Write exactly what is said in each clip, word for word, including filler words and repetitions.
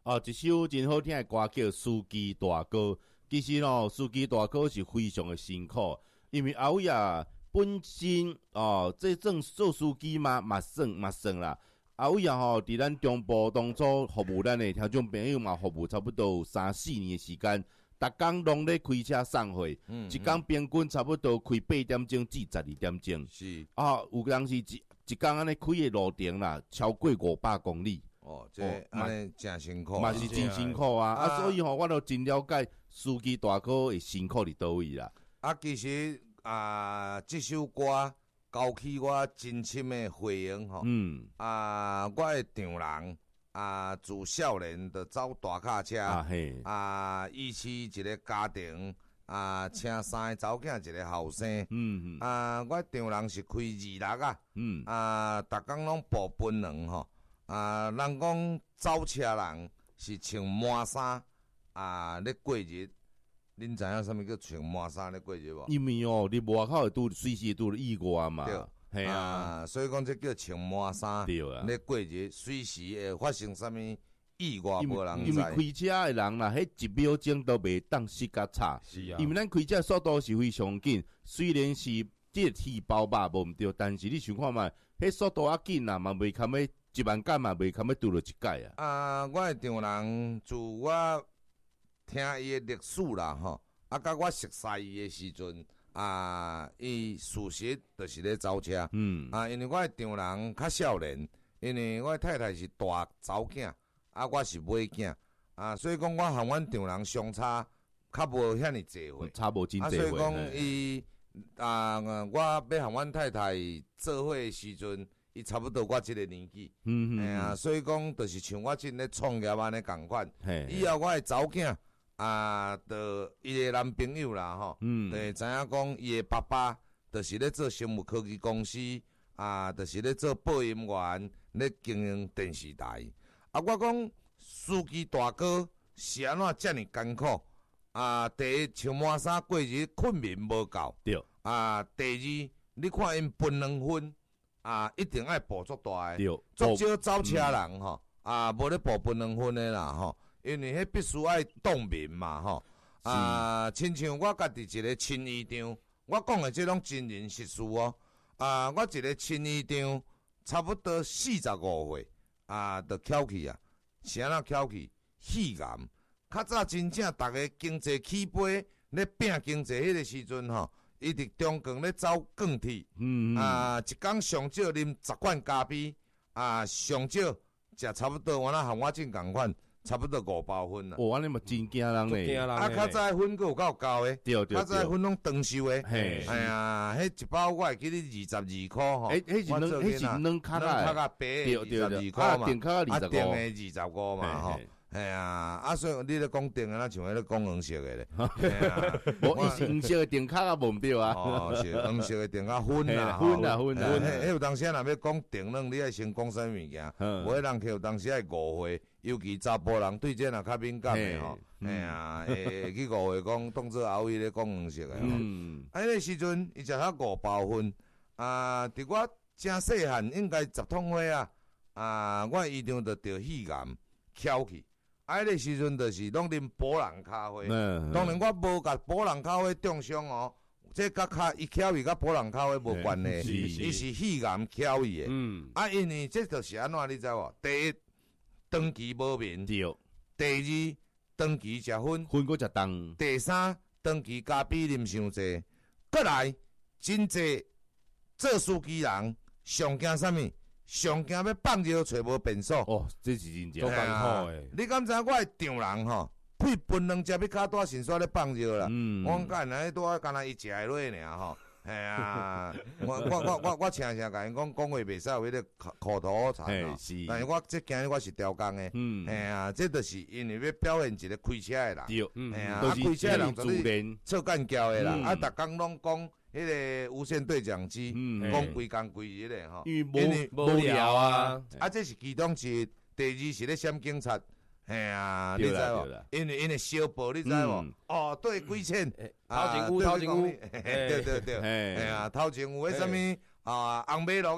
哦，一首真好听的歌叫《司机大哥》。其实哦，司机大哥是非常的辛苦，因为后尾啊本身哦，这种做司机嘛嘛算嘛算啦。后尾啊吼，伫咱中部当初服务咱的听众朋友嘛，服务差不多有三四年的时间，逐工拢咧开车送货，嗯嗯一工平均差不多开八点钟至十二点钟。 是啊，有当时一一工安尼开的路程啦，超过五百公里。 哦，这安尼真辛苦， 嘛是真辛苦啊！啊，所以吼，我都真了解司机大哥的辛苦伫倒位啦。 啊，其实啊，这首歌勾起我真深的回忆吼。嗯。啊，我的丈人啊，自少年就走大卡车啊，嘿啊，伊是一个家庭啊，请三个查某囝，一个后生。嗯嗯。啊，我丈人是开二六啊。嗯。啊，逐工拢步奔两吼。啊，人讲走车人是穿满衫啊，咧过日。恁知影啥物叫穿满衫咧过日无？ 因为哦，你外口会拄随时拄意外嘛。 对，系啊, 啊，所以讲这叫穿满衫。对啊，咧过日随时会发生啥物意外，无人知。 因为开车的人啦，迄一秒钟都袂当死甲差。是啊。因为咱开车速度是非常紧，虽然是这气包吧无毋对，但是你想看嘛，迄速度啊紧啊，嘛袂堪要。一万干嘛袂堪要拄了一届啊！ 啊，我的丈人自我听伊的历史啦吼，啊，甲我熟悉伊的时阵啊，伊事实就是咧走车。嗯。啊，因为我的丈人较少年，因为我的太太是大查某囝，啊，我是尾囝，啊，所以讲我和阮丈人相差较无遐尼济岁， 差无真济岁。 啊，所以讲伊啊，我要和阮太太做伙的时阵。伊差不多我即个年纪，嗯嗯，哎呀，所以讲就是像我即咧创业安尼共款。以后我的查某囝啊，着伊的男朋友啦吼，嗯，就会知影讲伊的爸爸就是咧做生物科技公司啊，就是咧做播音员，咧经营电视台。啊，我讲司机大哥是安怎遮尔艰苦啊？第一，穿满衫过日困眠无够，对啊。第二，你看因分两分。啊，一定爱步足大诶，足少走车人吼、嗯，啊，无咧步分两分诶啦吼，因为迄必须爱动眠嘛吼，啊，亲像我家己一个亲姨丈，我讲诶即种真人实事哦，啊，我一个亲姨丈差不多四十五岁，啊，就翘去啊，是安怎翘去？肺癌，较早真正逐个经济起飞咧拼经济迄个时阵吼。伊伫中共咧走钢铁，嗯嗯啊，一工上少啉十罐咖啡，啊，上少食差不多，我那和我正共款，差不多五包粉啦。 哦，安尼嘛真惊人咧！ 啊，较早粉佫有够高诶，对对对，较早粉拢长寿诶。嘿，哎呀，迄一包我会记你二十二箍吼。 诶，迄是两，迄是两卡啦， 两卡啊，白诶二十二箍嘛， 定卡二十五， 定诶二十五嘛吼。哎呀，啊，所以你咧讲定啊，像迄咧讲黄色诶咧。哎呀， 无伊是黄色诶定卡啊，无毋对啊。 哦，是黄色诶定卡粉啦， 粉啦，粉啦。 迄有当时若要讲定论，你爱先讲啥物件？无迄人有当时爱误会，尤其查甫人对这若较敏感诶吼。哎呀，会去误会讲当做后裔咧讲黄色诶吼。啊，迄个时阵伊食遐五包粉啊，伫我正细汉，应该十通岁啊，啊，我姨丈着着肺癌翘去。啊，迄个时阵就是拢啉保人咖啡，嗯、当然我无甲保人咖啡中伤哦，这甲卡伊翘伊甲保人咖啡无关系，伊是肺癌翘伊的。嗯，啊，因为这就是安怎你知无？第一，长期无眠；第二，长期食薰， 薰搁食重； 第三，长期咖啡啉伤济；过来，真济做司机人上惊啥物？上惊要放尿找无便所哦，这是真正足艰苦诶！你敢知我诶丈人吼，配分两只要骹带先煞咧放尿啦。嗯，我干那拄啊，干那伊食诶落尔吼。系啊，我我我我我常常甲因讲，讲话袂使有迄个口头好残哦。是，但是我即今日我是雕工诶。嗯，系啊，这就是因为要表现一个开车诶人。对，嗯，系啊，啊开车诶人就是做干胶诶啦，啊，逐工拢讲。迄个无线对讲机，讲规工规日咧吼， 因为无无聊啊， 啊，这是其中之第二是咧闪警察，嘿啊，你知无？因为因为小报你知无？哦，对几千， 头前有头前有， 对对对，哎呀，头前有迄什么啊，红马路啊，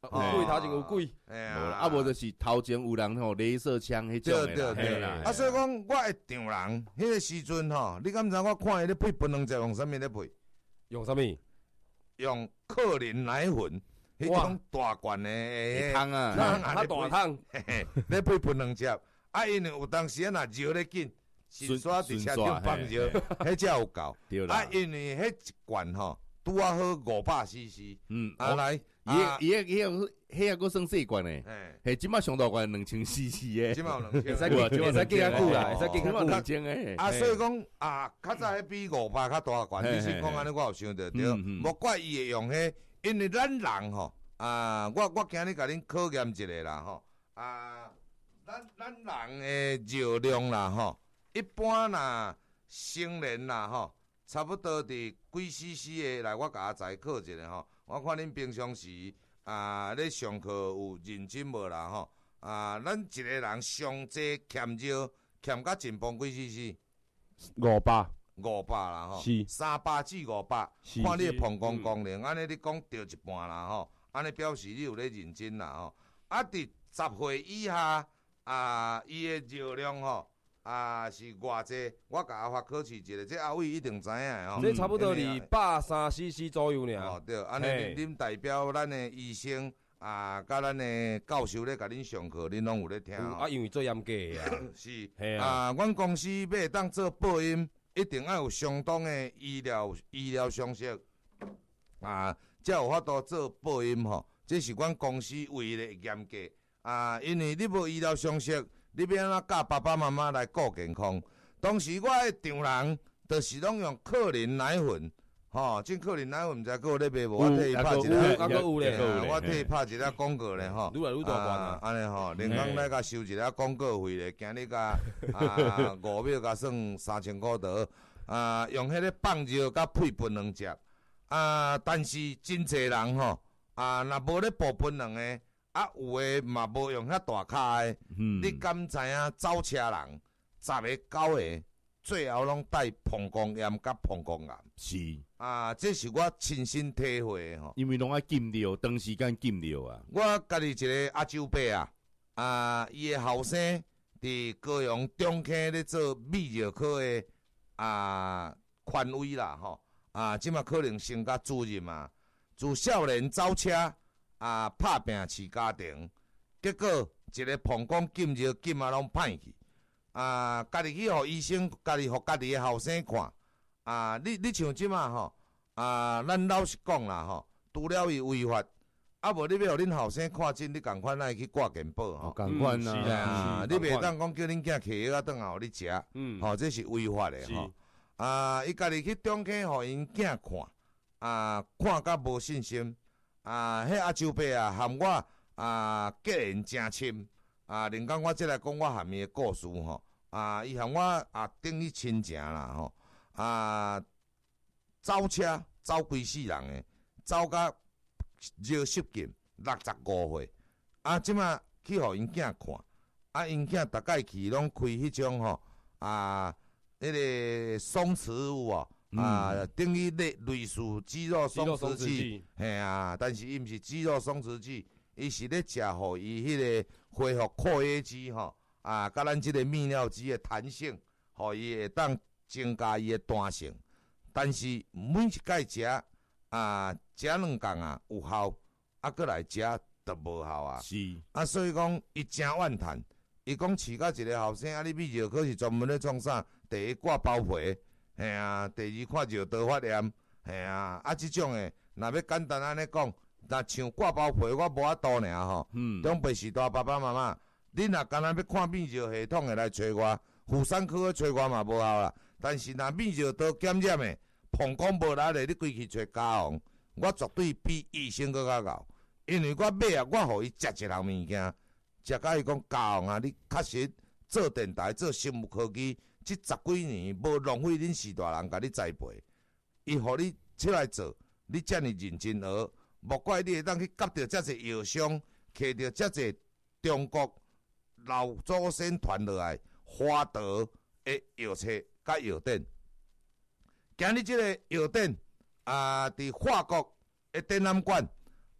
有鬼头前有鬼， 哎呀， 啊无就是头前有人吼，镭射枪迄种对对对啦。 啊，所以讲我会丈人，迄个时阵吼，你敢知我看伊咧配槟榔汁用啥物咧配？ 用啥物？ 用克林奶粉，迄种大罐的汤啊， 较大汤， 咧配槟榔汁。啊，因为有当时啊，若热咧紧，顺刷伫车顶放热，迄才有够。啊，因为迄一罐吼，拄啊好五百 C C。嗯，啊来， 伊伊迄个迄个佫算细罐诶，嘿，即摆上大罐两千 C C 诶， 即摆有两千， 会使会使更较久啦，会使更较两千诶。 啊，所以讲啊，较早迄比五百较大罐，你是讲安尼，我有想到对，无怪伊会用迄，因为咱人吼啊，我我今日甲恁考验一下啦吼啊。咱咱人诶热量啦吼，一般啦成年啦吼，差不多伫几 C C 诶来，我甲阿仔考一下吼。我看恁平常时啊咧上课有认真无啦吼？啊，咱一个人上济欠热欠甲真磅几 C C？ 五百， 五百啦吼， 是三百至五百。看你诶膀胱功能，安尼你讲着一半啦吼，安尼表示你有咧认真啦吼。啊，伫十岁以下。啊，伊诶热量吼啊是偌济？我甲阿发考试一下，这阿伟一定知影吼。 这差不多二百三 C C 左右尔。 哦，对，安尼恁代表咱诶医生啊，甲咱诶教授咧甲恁上课，恁拢有咧听。 啊，因为做严格啊。 是。 啊， 啊，阮公司要会当做播音，一定要有相当诶医疗医疗常识啊，才有法度做播音吼。这是阮公司唯一诶严格。啊，因为你无医疗常识，你要安怎教爸爸妈妈来顾健康？当时我诶丈人，就是拢用克林奶粉，吼、哦，即克林奶粉毋知佫有咧卖无？我替伊拍一个， 有咧， 我替伊拍一个广告咧，吼。 愈来愈大罐啊！ 安尼吼，连工来甲收一个广告费咧，今日甲啊五秒甲算三千块倒，啊，用迄个放热甲配槟榔汁，啊，但是真侪人吼，啊，若无咧煲槟榔诶。啊，有诶嘛无用遐大卡诶，嗯、你敢知影走车人十个九个最后拢带膀胱炎甲膀胱癌？ 是啊，这是我亲身体会诶吼。 因为拢爱禁尿，长时间禁尿啊。 我家己一个阿舅伯啊，啊，伊诶后生伫高雄中科咧做泌尿科诶啊权威啦吼，啊，即马可能升甲主任啊，自少年走车。啊，拍拼饲家庭，结果一个膀胱禁热禁啊，拢歹去。啊，家己去互医生，家己互家己诶后生看。啊，你你像即马吼，啊，咱老实讲啦吼，除了伊违法，啊无你要互恁后生看诊，你共款爱去挂健保吼。 共款啊，啊，你袂当讲叫恁囝摕药啊，转来互你食。嗯。吼，这是违法诶吼。啊，伊家己去中科互因囝看，啊，看甲无信心。啊，迄阿舅伯啊，含我啊结缘真亲啊，连讲我即来讲我含伊诶故事吼，啊，伊含我啊等于亲情啦吼，啊，走车走几世人诶，走甲热失禁六十五岁，啊，即马去互因囝看，啊，因囝逐概去拢开迄种吼啊，迄、那个松弛有无？啊，等于类类似肌肉松弛剂，嘿啊，但是伊毋是肌肉松弛剂，伊是咧食互伊迄个恢复括约肌吼，啊，甲咱即个泌尿肌的弹性，互伊会当增加伊的弹性。但是每一摆食啊，食两工啊有效，啊，过来食就无效啊。 是啊，所以讲伊真怨叹，伊讲饲甲一个后生，啊，你泌尿科是专门咧创啥？第一挂包皮。嘿啊，第二看尿道发炎，嘿啊，啊，即种诶，若要简单安尼讲，若像挂包皮，我无法度尔吼。嗯。中北时代爸爸妈妈，恁若干若要看泌尿系统诶来找我，妇产科诶找我嘛无效啦。但是若泌尿道检验诶，膀胱无力咧，你规去找家红，我绝对比医生搁较敖。因为我尾啊，我互伊食一项物件，食甲伊讲家红啊，你确实做电台做生物科技。即十几年无浪费恁四大人甲你栽培，伊互你出来做，你遮尔认真学，莫怪你会当去夹着遮济药商，摕着遮济中国老祖先传落来花道的药册甲药典。今日即个药典啊，伫法国的展览馆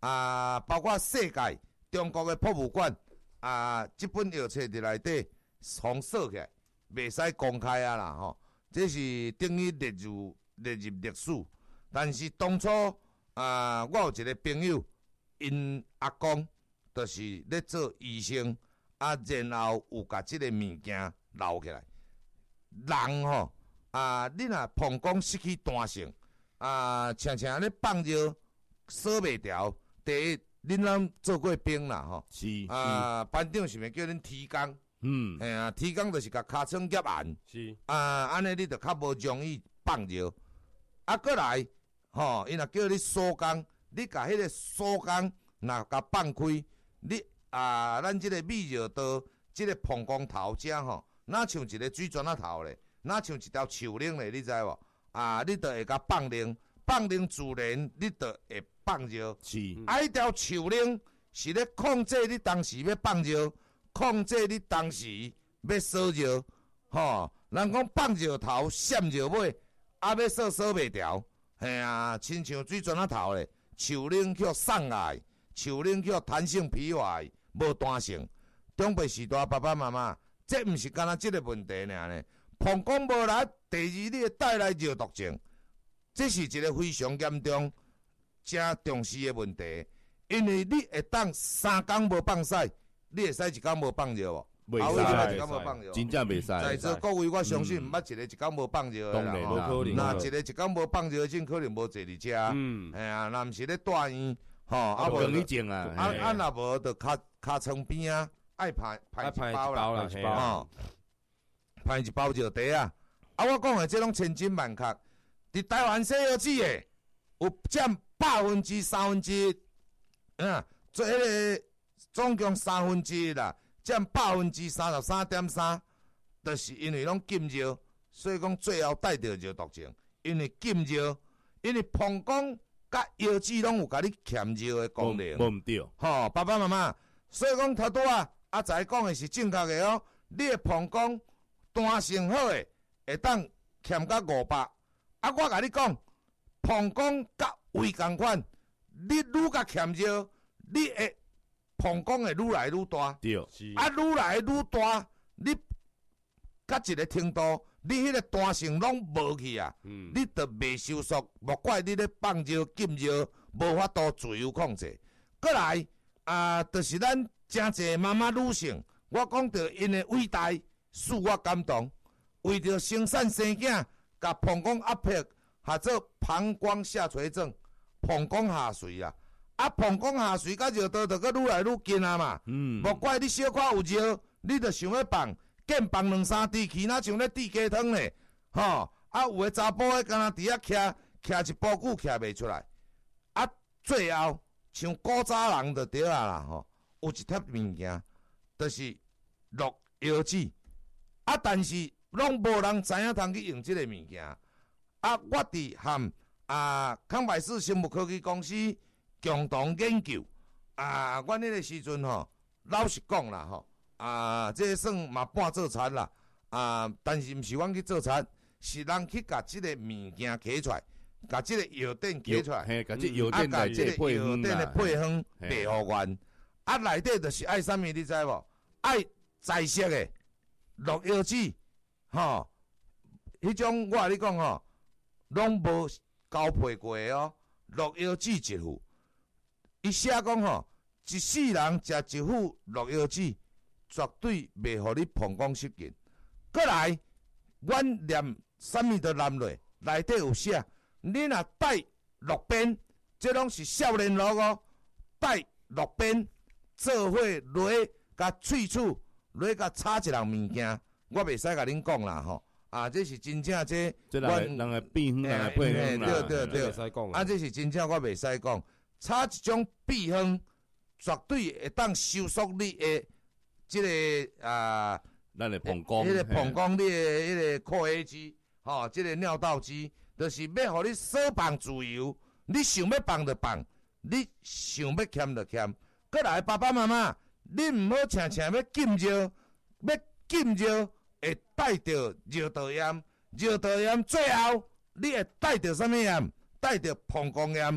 啊，包括世界中国的博物馆啊，即本药册伫内底封锁起来，袂使公开啊啦吼。这是等于列入列入历史。但是当初啊，我有一个朋友，因阿公就是咧做医生，啊，然后有甲即个物件留起来。人吼啊，你若膀胱失去弹性啊，常常咧放尿锁袂牢。第一，恁咱做过兵啦吼， 是啊，班长是咪叫恁提肛？ 嗯， 嘿啊，提肛就是甲尻川夹严， 是啊，安尼你就较无容易放尿。啊，过来吼，伊若叫你锁肛，你甲迄个锁肛若甲放开，你啊，咱即个泌尿道，即个膀胱头遮吼，哪像一个水泉仔头咧，哪像一条树岭咧，你知无？啊，你就会甲放灵，放灵自然，你就会放尿。 是， 啊，迄条树岭是咧控制你当时要放尿。控制你当时要锁尿，吼，人讲放尿头，闪尿尾，啊要锁锁袂牢，嘿啊，亲像水泉仔头咧，树岭叫送来，树岭叫弹性疲坏，无弹性。中辈时代爸爸妈妈，这毋是干那即个问题尔呢？膀胱无力，第二你会带来尿毒症，这是一个非常严重、正重视的问题，因为你会当三工无放屎。你会使一工无放尿无？ 袂使， 一工无放尿， 真正袂使。 在座各位，我相信毋捌一个一工无放尿的啦。 无可能。 那一个一工无放尿，真可能无坐伫遮。嗯。哎呀，若毋是咧住院，吼，啊无容易症啊。 啊啊，若无就骹骹床边啊，爱排排一包啦，吼，排一包尿袋啊。啊，我讲的这拢千真万确。伫台湾西药子的，有占百分之三分之一，嗯，做迄个。总共三分之一啦，占百分之三十三点三，就是因为拢禁尿，所以讲最后带着尿毒症。因为禁尿，因为膀胱甲腰子拢有甲你欠尿的功能。 无毋对。 吼，爸爸妈妈，所以讲头拄啊，阿仔讲的是正确的哦。你的膀胱弹性好的，会当欠到五百。啊，我甲你讲，膀胱甲胃共款，你愈甲欠尿，你会。膀胱会愈来愈大， 对， 啊，愈来愈大，你甲一个程度，你迄个弹性拢无去啊，嗯、你就袂收缩，莫怪你咧放尿、禁尿，无法度自由控制。过来啊，就是咱真侪妈妈女性，我讲到因的伟大，使我感动。为着生产生囝，甲膀胱压迫，或做膀胱下垂症、膀胱下垂啊。啊，膀胱下垂甲尿道就搁愈来愈近啊嘛，嗯，莫怪你小可有尿，你就想要放，见放两三滴去，哪像咧滴鸡汤咧，吼，啊有诶查甫诶，敢若伫遐徛徛一步久徛袂出来，啊，最后像古早人就对啊啦，吼，有一贴物件，就是落腰子，啊，但是拢无人知影通去用即个物件，啊，我伫含啊康柏氏生物科技公司。共同研究啊！阮迄个时阵吼，老实讲啦吼，啊，这算嘛半做产啦啊！但是毋是阮去做产，是人去甲即个物件摕出来，甲即个药店摕出来， 嘿，甲即药啊， 店甲即个药店的配方卖互阮。啊，内底就是爱啥物，你知无？爱在色的落药子，吼，迄种我甲你讲吼，拢无交配过哦，落药子一副。伊写讲吼，一世人食一副落药子，绝对袂互你膀胱失禁。过来，阮念啥物都念落，内底有写，你若带六边，这拢是少年佬哦，带六边做伙落，甲喙齿落甲炒一样物件，我袂使甲恁讲啦吼。啊，这是真正这， 这人人诶变方，人诶配方啦， 对对对，啊，这是真正我袂使讲。炒一种秘方，绝对会当收缩你的即、这个啊， 咱的膀胱， 迄个膀胱你的迄个括约肌，吼、哦，即、这个尿道肌，就是要互你所放自由，你想要放就放，你想要欠就欠。过来，爸爸妈妈，你毋好常常要禁尿，要禁尿会带着尿道炎，尿道炎最后你会带着啥物炎？带着膀胱炎。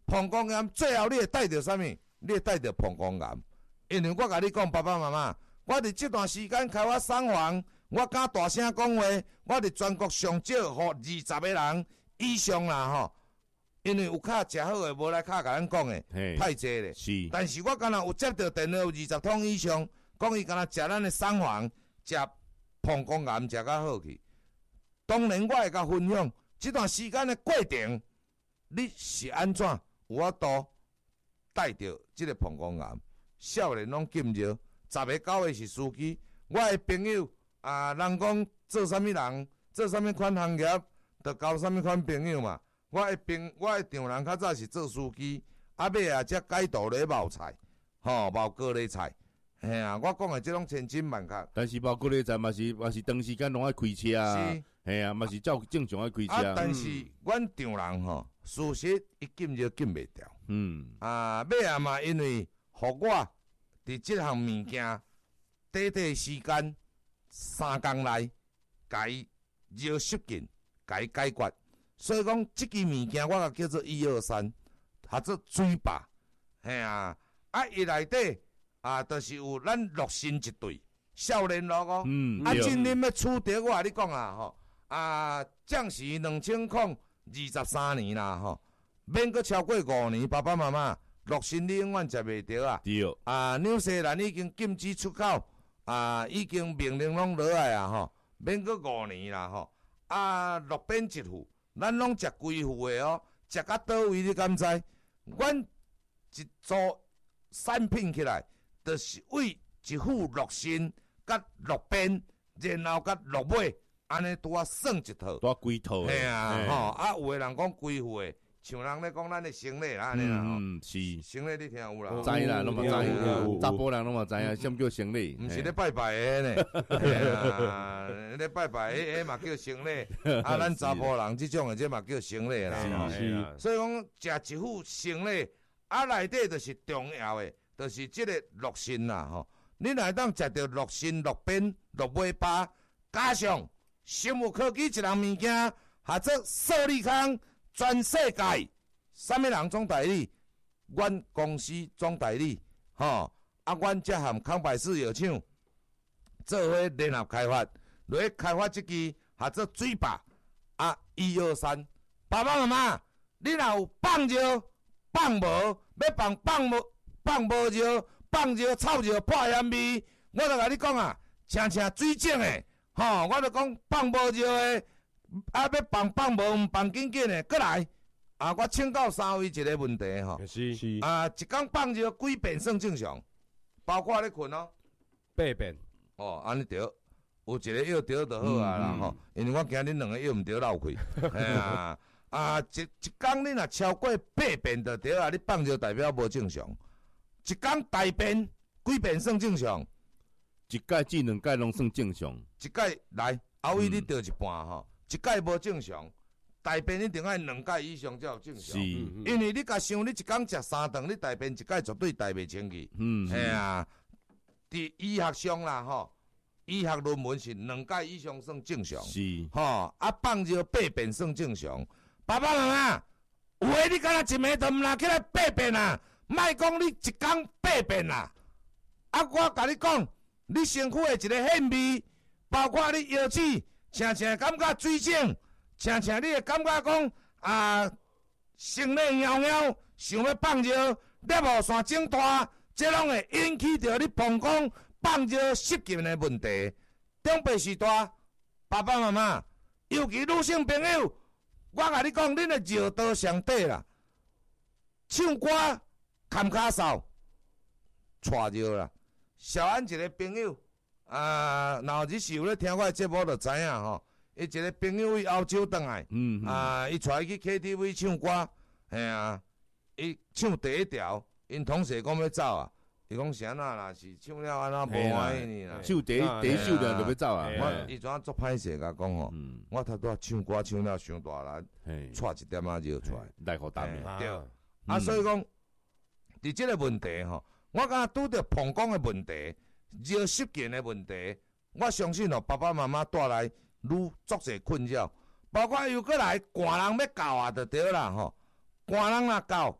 膀胱炎最后你会带着啥物？你会带着膀胱炎，因为我甲你讲，爸爸妈妈，我伫这段时间开发厂房，我敢大声讲话，我伫全国上少互二十个人以上啦吼。因为有卡食好诶，无来卡甲咱讲诶，太济咧。 是， 但是我敢若有接到电话有二十通以上，讲伊敢若食咱诶厂房，食膀胱癌食较好去。当然我会甲分享这段时间诶过程，你是安怎有法度带着即个膀胱癌？少年拢禁药，十个九个是司机。我诶朋友啊，人讲做啥物人，做啥物款行业，着交啥物款朋友嘛。我诶朋，我诶丈人较早是做司机，啊尾啊才改道咧冒菜，吼冒高丽菜，嘿啊，我讲诶即种千真万确。 但是冒高丽菜嘛是嘛是长时间拢爱开车啊，嘿啊，嘛是照正常爱开车。 啊，但是阮丈人吼，事实伊禁就禁袂掉。嗯。啊，尾啊嘛，因为互我伫即项物件，短短时间三工内，甲伊绕失禁，甲伊解决。所以讲，即支物件我甲叫做一二三，或者水坝，嘿啊，啊伊内底啊，就是有咱乐新一队少年乐哦，嗯，啊，今年要取得我甲你讲啊，吼，啊，将是两千零二十三年啦，吼，免阁超过五年，爸爸妈妈，乐新你永远食袂着啊， 对， 啊，纽西兰已经禁止出口，啊，已经命令拢落来啊，吼，免阁五年啦，吼，啊，路边一户。咱拢食规副的哦，食到倒位你敢知？阮一组产品起来，就是为一副乐新、甲乐边，然后甲乐尾，安尼拄啊算一套。 拄几套嘿啊，吼啊，有个人讲规副的，像人咧讲咱的生理啦，安尼啦吼。嗯， 是。 生理你听有啦？ 知啦，拢嘛知。查甫人拢嘛知影，什么叫生理？ 毋是咧拜拜的呢。咧拜拜迄迄嘛叫生理，啊，咱查甫人即种诶，即嘛叫生理啦。是。所以讲食一副生理，啊内底就是重要诶，就是即个乐新啦吼。你若当食着乐新、乐边、乐尾巴，加上生物科技一项物件，或者寿利康全世界，啥物人总代理？阮公司总代理，吼，啊，阮则含康百氏药厂做伙联合开发。落去开发即支或者水坝啊，一二三，爸爸妈妈，你若有放尿放无，要放放无放无尿，放尿臭尿破烟味，我著甲你讲啊，请请水种的，吼，我著讲放无尿的，啊要放放无毋放紧紧的，过来，啊，我请教三位一个问题吼， 是是， 啊，一工放尿几遍算正常？包括咧困哦， 八遍， 哦，安尼对。有一个药着就好啊啦吼，因为我惊恁两个药毋着流开，嘿啊啊一一工你若超过八遍就着啊，你放尿代表无正常。一工大便几遍算正常？ 一届至两届拢算正常。 一届来，后尾你着一半吼，一届无正常，大便一定爱两届以上才有正常。是，因为你甲想，你一工食三顿，你大便一届绝对大袂清气。嗯，嘿啊，伫医学上啦吼。医学论文是两届以上算正常， 是吼啊放尿八遍算正常。爸爸妈妈，有诶你敢若一暝都毋拿起来八遍啊？莫讲你一工八遍啦！啊，我甲你讲，你身躯诶一个汗味，包括你腰子，常常感觉水肿，常常你会感觉讲啊，心里痒痒，想要放尿，尿无线整大，这拢会引起着你膀胱。放尿失禁的问题，长辈时代，爸爸妈妈，尤其女性朋友，我甲你讲，恁的尿道上底啦，唱歌坎卡嗽，带尿啦。小安一个朋友，啊，若日是有咧听我的节目，就知影吼。伊一个朋友去澳洲倒来，嗯嗯啊，伊带伊去 K T V 唱歌，嘿啊，伊唱第一条，因同事讲要走啊。伊讲是安怎啦？是唱了安怎无欢喜呢啦？ 唱第一第一首了就要走啊！ 我伊怎做歹势甲讲吼，我头拄唱歌唱了伤大力，带一点仔尿出来， 来互打面对。啊，所以讲，伫即个问题吼，我感觉拄着膀胱的问题、尿失禁的问题，我相信哦，爸爸妈妈带来愈足侪困扰，包括又过来寒人要到啊，就对啦吼。寒人若到，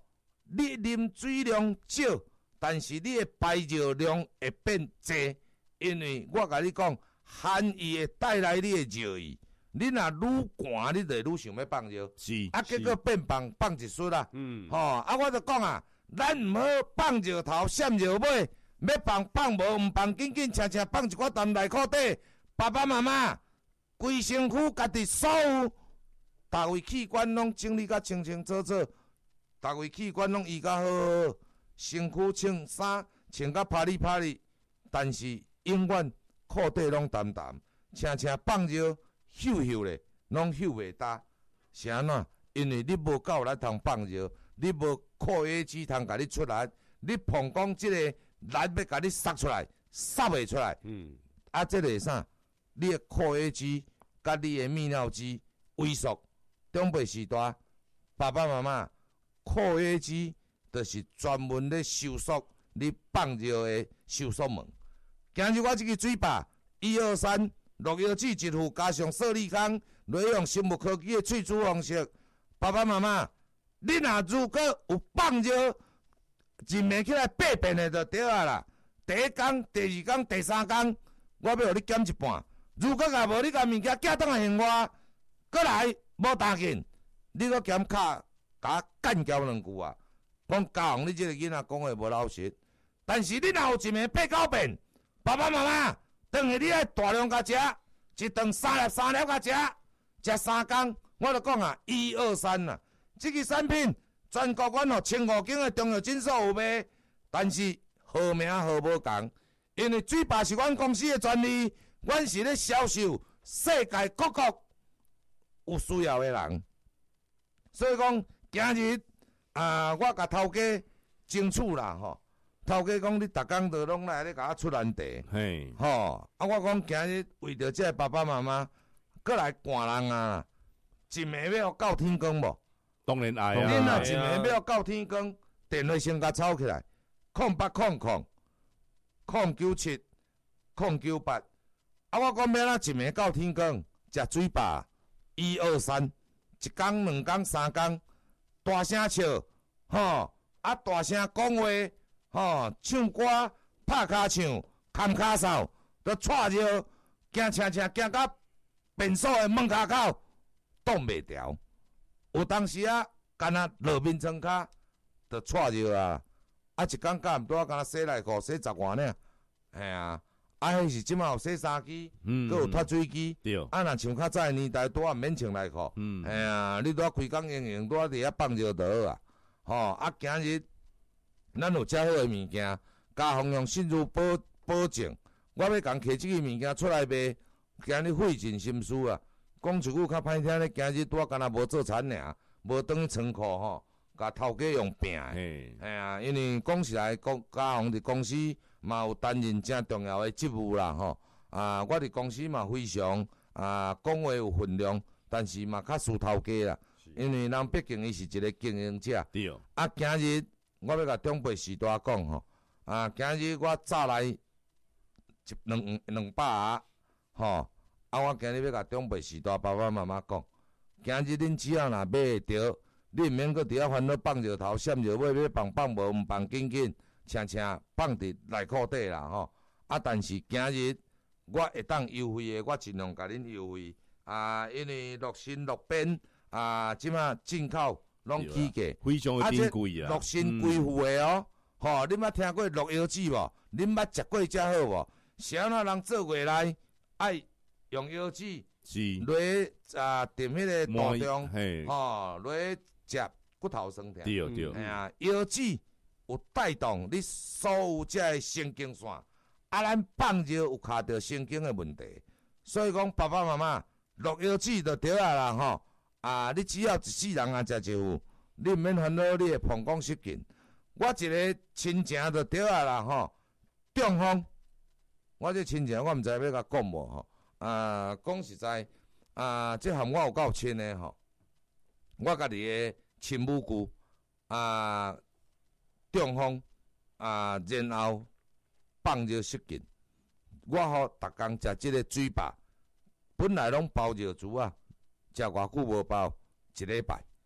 你啉水量少，但是你的排尿量会变济，因为我甲你讲，汗液会带来你的尿意。你若愈寒，你就愈想要放尿， 是啊，结果变放放一撮啦。 嗯， 吼、啊，我就讲啊，咱毋好放尿头，闪尿尾，要放放无毋放，紧紧请请放一寡澹内裤底。爸爸妈妈，规身躯家己所有，大位器官拢整理甲清清楚楚，大位器官拢医甲好好，身躯穿衫穿甲啪哩啪哩，但是永远裤底拢澹澹，请请放尿。嗅嗅咧，拢嗅袂焦，是安怎？因为你无够力通放尿，你无括约肌通甲你出来，你膀胱即个力要甲你塞出来，塞袂出来。 嗯， 啊，即个啥？你的括约肌甲你的泌尿肌萎缩，长辈时代，爸爸妈妈，括约肌就是专门咧收缩你放尿的收缩门。今日我即个水坝一二三。落药剂一副，加上色力康，来用生物科技的萃取方式。爸爸妈妈，你若如果有放尿，一暝起来八遍的就对啊啦。第一天、第二天、第三天，我要互你减一半。如果若无你甲物件寄倒来另外，过来无打紧，你搁减卡甲干交两句啊。讲教你这个囡仔讲话无老实，但是你若有一暝八九遍，爸爸妈妈。当下你爱大量甲食，一顿三粒三粒甲食，食三工，我就讲啊，一二三啦。这个产品全国阮吼千五间的中药诊所有卖，但是号名号无共，因为水坝是阮公司的专利，阮是咧销售世界各国有需要的人。所以讲今日啊，我甲头家争取啦吼。头家讲，你逐工都拢来咧甲我出难题， 嘿， 吼！啊，我讲今日为着这爸爸妈妈，过来赶人啊，一暝要到天光无？ 当然爱恁若啊， 一暝要到天光，电话先甲抄起来，空八空空，空九七，空九八。啊，我讲要哪一暝到天光，食水饱，一二三，一工、两工、三工，大声笑，吼！啊，大声讲话。吼，唱歌、拍骹唱、牵骹扫，都带着行车车行到便所的门骹口，挡袂牢。有当时啊，干那落面床骹，就带着啊。啊，一工干毋多，干那洗内裤洗十外呢。嘿啊，啊，迄是即马有洗衫机， 嗯， 佮有脱水机。 对， 啊，若像较早的年代，拄啊毋免穿内裤。 嗯， 嘿啊，你拄啊开工用用，拄啊伫遐放尿就好啊。吼，啊，今日。咱有遮好诶物件，加防用信誉保保证。我要共摕即个物件出来卖，今日费尽心思啊！讲一句较歹听咧，今日拄啊干若无做田尔，无当去仓库吼，甲头家用拼诶。哎啊，因为讲实来，讲加防伫公司嘛有担任正重要诶职务啦吼。啊，我伫公司嘛非常啊讲话有分量，但是嘛较输头家啦，因为人毕竟伊是一个经营者。 对。 啊，今日。我要甲长辈时代讲吼，啊，今日我早来一两两百盒，吼，啊，我今日要甲长辈时代爸爸妈妈讲，今日恁只要若买会着，你毋免搁伫遐烦恼放尿头、闪尿尾，要放放无毋放紧紧，请请放伫内裤底啦吼。啊，但是今日我会当优惠的，我尽量甲恁优惠啊，因为乐新乐边啊，即马进口。拢起价， 非常的珍贵啊！ 乐新贵妇的哦，吼、嗯，恁捌听过乐腰子无？恁捌食过遮好无？是安怎人做月来爱用腰子， 是落啊踮迄个肚中， 吼， 落食骨头酸甜。 对对， 哎呀，腰子有带动你所有遮个神经线，啊，咱放尿有卡着神经的问题，所以讲爸爸妈妈乐腰子就对啊啦吼。啊！你只要一世人啊，食一副，你毋免烦恼你的膀胱失禁。我一个亲情就对啊啦吼，中风。我这亲情我毋知要甲讲无吼。啊，讲实在，啊，这含我有够亲的吼。我家己的亲母舅啊，中风啊，然后放尿失禁。我吼逐工食即个水饱，本来拢包尿珠啊。食偌久无包，一礼拜，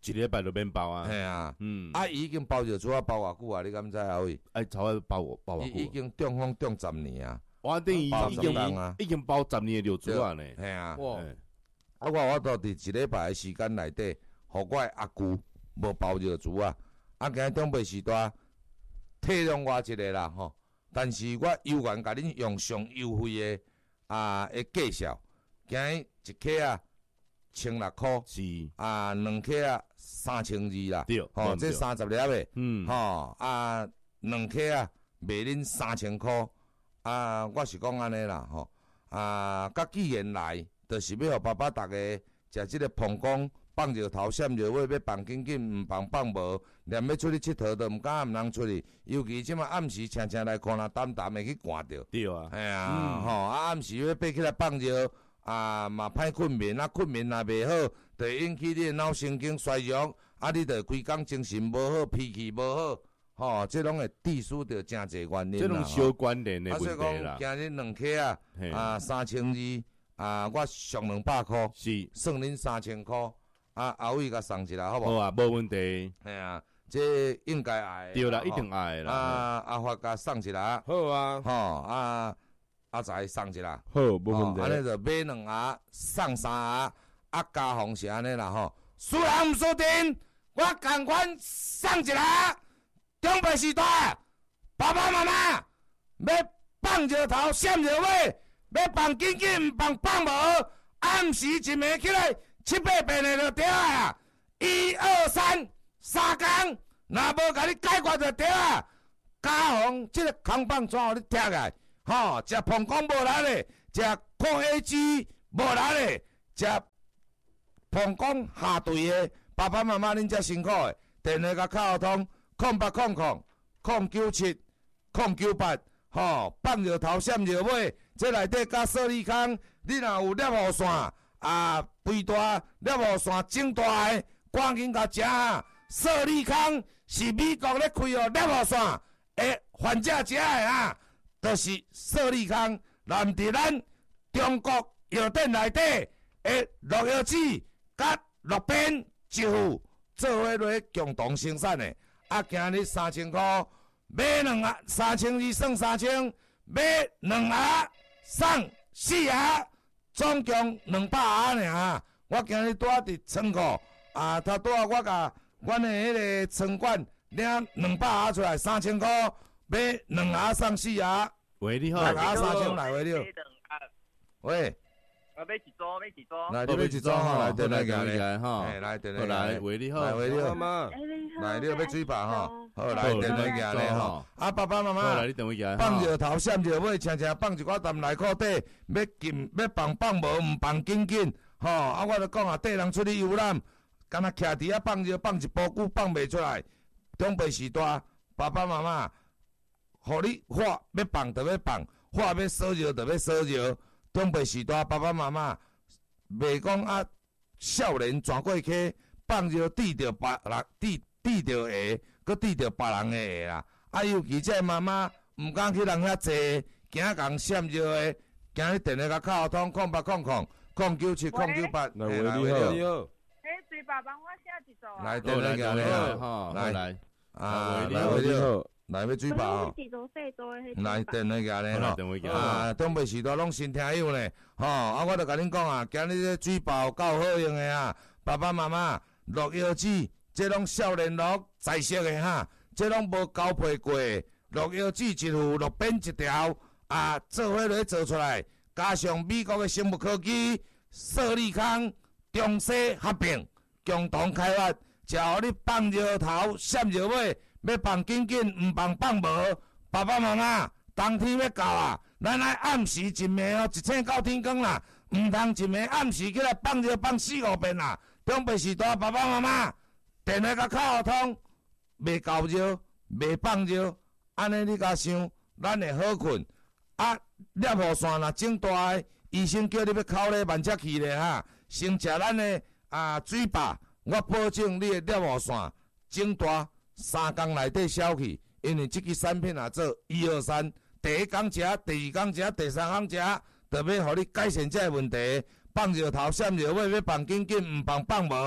一礼拜就免包啊。 嘿啊， 嗯， 啊，伊已经包热厝啊，包偌久啊？你敢知啊？位？ 哎，超爱包我包我伊已经中风中十年啊， 我等于包已经十年啊已经包十年的热厝啊呢。 嘿啊， 哇， 嘿啊，我我都伫一礼拜的时间内底，互我的阿舅无包热厝啊，啊，今日中北时代体谅我一个啦吼，但是我有愿甲恁用上优惠的啊的价绍，今日一克啊千六箍， 是， 啊两克啊三千二啦， 对， 吼、 对对这三十粒的， 嗯， 吼、啊两克啊卖恁三千箍，啊我是讲安尼啦吼，啊甲既然来，就是要互爸爸逐个食即个膀胱放热头闪热尾，要放紧紧，毋放放无，连要出去佚佗都毋敢毋通出去，尤其即马暗时青青来看若淡淡的去寒着， 对啊， 哎呀， 嗯吼、啊暗时要爬起来放热。啊，嘛歹困眠，啊困眠若袂好，就会引起你的脑神经衰弱，啊，你就规工精神无好，脾气无好，吼、这拢会致使着真侪原因这种啦。 小关联的啊，所以问题啦讲，。今日两克啊， 嘿啊三千二，啊我上两百箍， 是， 算恁三千箍，啊后尾甲送一下，好无？ 好啊，无问题。 哎呀，这应该爱的。 对啦， 吼一定爱的啦。 啊，阿发甲送一下， 好啊， 吼啊。阿仔送一啦， 好，无问哦，安尼题。 就买两盒，送三盒，啊加红是安尼啦吼。输人毋输阵，我共款送一盒。中北时代，爸爸妈妈要放热头闪热尾，要放紧紧，毋放放无。暗时一暝起来七八遍的就对啊。一二三，三工，若无甲你解决就对啊。加红即个空棒怎互你拆来？吼，食膀胱无力咧，食抗 A G 无力咧，食膀胱下坠的，爸爸妈妈恁遮辛苦的，电话甲卡号通空八空空空九七空九八，吼，放热头闪热尾，这内底加色力康，你若有粒雨线啊，肥大粒雨线整大的，赶紧甲食啊！色力康是美国咧开哦，粒雨线的患者食的啊。就是色力康，南伫咱中国药店内底的落药纸甲六边一副做伙落共同生产的。啊，今日三千箍买两盒，三千二算三千，买两盒送四盒，总共两百盒尔。我今日住伫仓库啊，他拄啊，我甲阮的迄个仓管领两百盒出来，三千箍。买两盒送四盒， 喂，你好， 六盒三千来回了。喂， 啊，买一组，买一组。 来，你买一组吼，来电来行来哈， 哎，来电好来来，喂，你好， 来喂你好， 妈妈， 来你要买水吧吼，好来电来行咧吼。啊，爸爸妈好妈来，，你等我行。 放热头闪热尾，轻轻放一寡淡内裤底，要紧要放放无，毋放紧紧。吼，啊，我就讲啊，缀人出去游览，敢若徛伫遐放热放一波久放袂出来，中辈时代，爸爸妈妈。互你火要放就要放，火要烧热就要烧热。中辈时代爸爸妈妈袂讲啊，少年转过去放热滴着别人，滴滴着下，搁滴着别人的下啦。啊，尤其这妈妈毋敢去人遐坐，惊共闪热的，今日电话甲卡号通空八空空空九七空九八， 来喂你好，你好， 哎，水爸帮我写一组啊。 来电话行咧哈， 来来， 啊， 你来喂你好， 你好， 来要水吧吼。 几组细组的迄种。 来电话行咧吼。 等我行。 啊，东北时代拢新听友呢，吼、啊，我著甲恁讲啊，今日这水包够好用的啊，爸爸妈妈落药纸，这拢少年乐在色的哈，这拢无交配过的，落药纸一副，六边一条，啊，做伙落做出来，加上美国的生物科技，色力康、中西合并，共同开发，才互你放热头、闪热尾，要放紧紧，毋放放无，爸爸妈妈。冬天要到啊，咱爱暗时一暝哦，一醒到天光啦，毋通一暝暗时起来放热放四五遍啦。中辈时代爸爸妈妈电话甲卡号通，袂够热，袂放热，安尼你甲想，咱会好困。啊，粒雨伞若整大个，医生叫你要考咧慢车去咧哈，先食咱的啊水饱，我保证你的粒雨伞整大三工内底消去，因为即支产品啊做一二三。第一工食，第二工食，第三工食，就要互你改善这个问题。放热头、闪热尾，要放紧紧，毋放放无。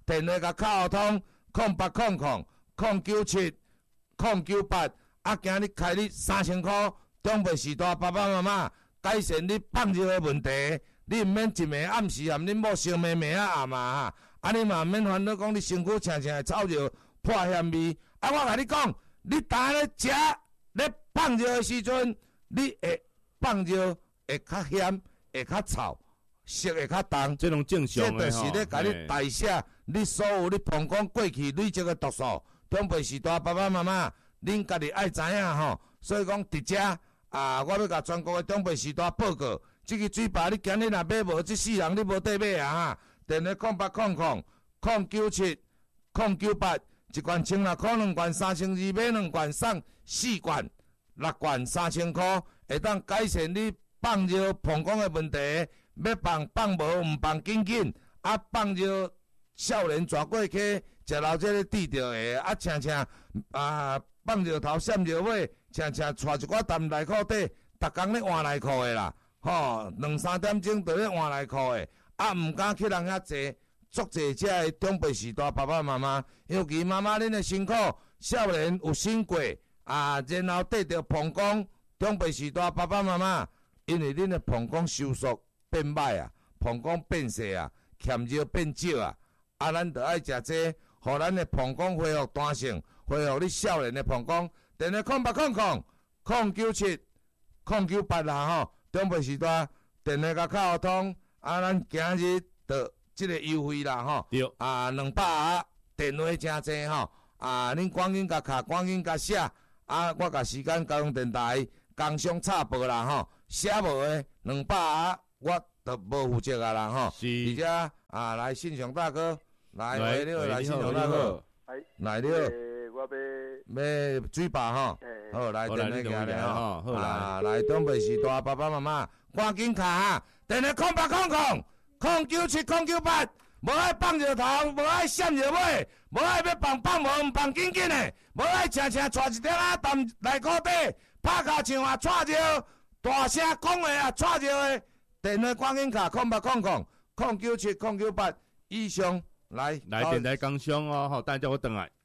电话甲卡号通空八空空空九七空九八，啊，今日开你三千块，长辈时代爸爸妈妈改善你放尿的问题，你毋免一暝暗时含恁某相骂骂啊暗啊，啊你嘛毋免烦恼讲你身躯青青的臭尿破咸味，啊我甲你讲，你当咧食咧放尿的时阵，你会放尿会较咸，会较臭。色会较重， 这种正常的这就是咧，甲你代谢你所有你膀胱过去累积的毒素。长辈时代爸爸妈妈，恁家己爱知影吼。所以讲，伫遮啊，我要甲全国的长辈时代报告，即个水坝你今日若买无，即世人你无得买啊！电话空八空空空九七空九八，一罐千六块，两罐三千二，买两罐送四罐，六罐三千块，会当改善你放尿膀胱的问题。要放放无，毋放紧紧，啊放着少年蛇过溪，食老这个滴着的，啊请请啊放着头闪着尾，请请带一寡澹内裤底，逐工咧换内裤的啦，吼两三点钟就咧换内裤的，啊毋敢去人遐坐，足济遮的长辈时代爸爸妈妈，尤其妈妈恁的辛苦，少年有辛过，啊然后得着膀胱，长辈时代爸爸妈妈，因为恁的膀胱收缩。变歹啊，膀胱变细啊，欠尿变少啊，啊，咱着爱食这，互咱的膀胱恢复弹性，恢复你少年的膀胱。电话空八空空空九七空九八啦吼，长辈时代电话甲卡号通，啊，咱今日着即个优惠啦吼，啊，两百啊，电话真济吼，啊，恁赶紧甲卡，赶紧甲写，啊，我甲时间交通电台工商插播啦吼，写无的两百啊。我都无负责啊啦吼，而且啊来信雄大哥，来来了来信雄大哥，来了， 我要要水坝吼，好来电话行咧吼，啊来长辈时代爸爸妈妈赶紧卡哈，电话空八空空空九七空九八，无爱放着头，无爱闪着尾，无爱要放放无毋放紧紧的，无爱请请带一点啊澹内裤底，拍骹唱啊带着，大声讲话啊带着的。电话赶紧卡空八空空空九七空九八以上来来电台工商哦，吼，等下我等来。